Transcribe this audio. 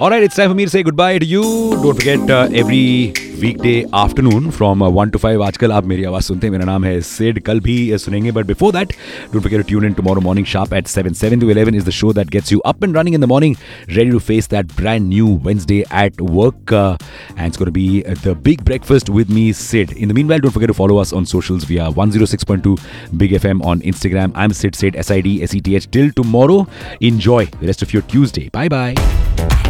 Alright, it's time for me to say goodbye to you. Don't forget every weekday afternoon from 1 to 5 आजकल आप मेरी आवाज़ सुनते हैं. मेरा नाम है सिड. कल भी सुनेंगे, but before that, don't forget to tune in tomorrow morning sharp at 7. 7 to 11 is the show that gets you up and running in the morning, ready to face that brand new Wednesday at work. And it's going to be the big breakfast with me, Sid. In the meanwhile, don't forget to follow us on socials via 106.2 Big FM on Instagram. I'm Sid, SID, SETH. Till tomorrow, enjoy the rest of your Tuesday. Bye-bye.